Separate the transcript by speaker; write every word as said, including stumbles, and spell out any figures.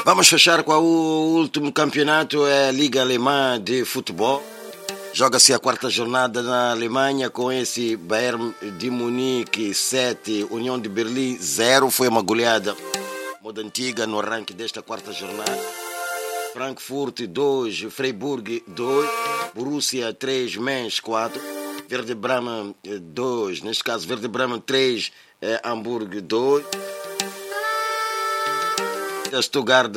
Speaker 1: Vamos fechar com o último campeonato, é a Liga Alemã de Futebol. Joga-se a quarta jornada na Alemanha com esse Bayern de Munique sete, União de Berlim zero. Foi uma goleada moda antiga no arranque desta quarta jornada. Frankfurt dois, Freiburg dois, Borussia três, Mainz quatro, Werder Bremen dois, neste caso Werder Bremen três, eh, Hamburgo dois, Stuttgart